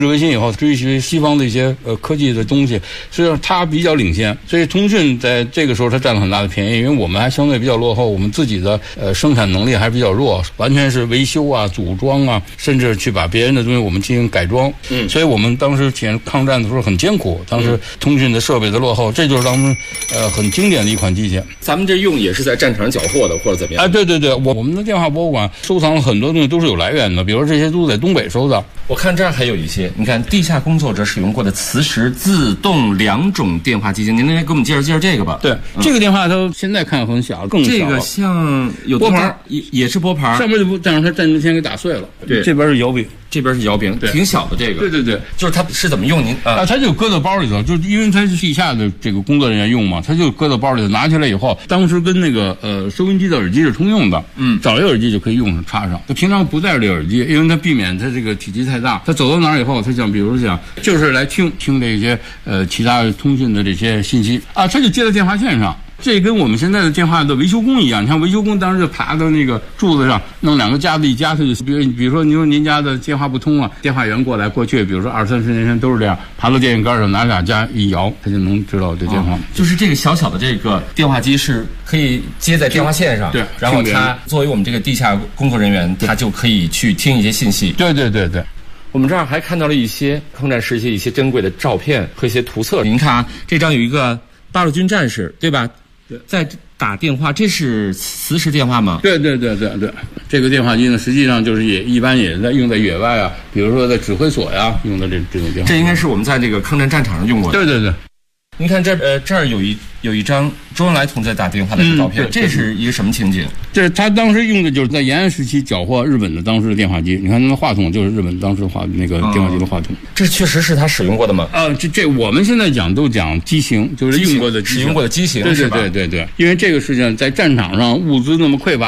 微信以后追随西方的一些科技的东西，实际上它比较领先，所以通讯在这个时候它占了很大的便宜，因为我们还相对比较落后，我们自己的生产能力还比较弱，完全是维修啊、组装啊，甚至去把别人的东西我们进行改装。所以我们当时抗战的时候很艰苦，当时通讯的设备的落后，这就是当时很经典的一款机器。 咱们这用也是在战场上缴获的，或者怎么样？ 对对对，我们的电话博物馆收藏了很多东西，都是有来源的，比如说这些都在东北收的。 我看这儿还有一些，你看地下工作者使用过的磁石自动2种电话机型，您来给我们介绍介绍这个吧。 对，这个电话它现在看很小，更小了。 这个像有拨盘， 也是拨盘， 上面就不让它战争天给打碎了。 对， 这边是摇柄， 这边是摇柄，挺小的这个。 对对对， 就是它是怎么用您它就搁到包里头，就是因为它是地下的这个工作人员用嘛，它就搁到包里头，拿起来以后，当时跟那个收音机的耳机是通用的，找一个耳机就可以用上插上。它平常不戴着这耳机，因为它避免它这个体积太大，它走到哪儿以后，它想比如想就是来听这些其他通讯的这些信息啊，它就接到电话线上。这跟我们现在的电话的维修工一样，你看维修工当时就爬到那个柱子上，弄2个夹子一夹，它就比如说你说您家的电话不通啊，电话员过去，比如说20-30年前都是这样，爬到电线杆上拿2夹一摇，他就能知道这电话。 就是这个小小的这个电话机是可以接在电话线上， 对， 然后它作为我们这个地下工作人员，他就可以去听一些信息。 对对对对。 我们这儿还看到了一些抗战时期一些珍贵的照片和一些图册。您看啊，这张有一个八路军战士，对吧？对，在打电话，这是磁石电话吗？ 对对对对对，这个电话机呢，实际上就是一般也在用在野外啊，比如说在指挥所呀用的这种电话。 这应该是我们在这个抗战战场上用过的。 对对对。 您看这儿有一张周恩来同志打电话的照片，这是一个什么情景？ 这他当时用的就是在延安时期缴获日本的当时的电话机，你看那个话筒就是日本当时那个电话机的话筒。 这确实是他使用过的吗？ 这我们现在都讲机型，就是用过的使用过的机型， 对对对对对，因为这个实际上在战场上物资那么匮乏。